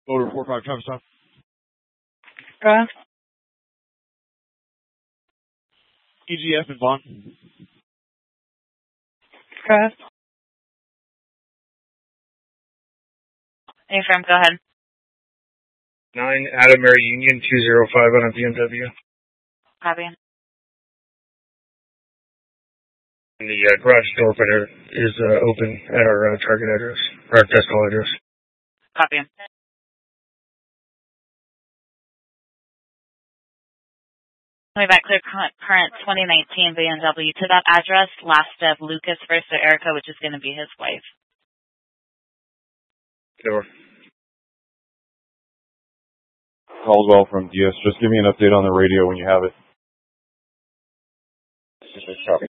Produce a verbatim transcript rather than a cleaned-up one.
Motor four five traffic stop. Okay. E G F and Vaughn. Okay. A-Firm, go ahead. nine Adam Mary Union two zero five on a B M W. Copy. And the uh, garage door opener is uh, open at our uh, target address, our test call address. Copy. Way back clear current twenty nineteen B M W to that address, last of Lucas first or Erica, which is going to be his wife. Sure. Caldwell from D S. Just give me an update on the radio when you have it. Copy.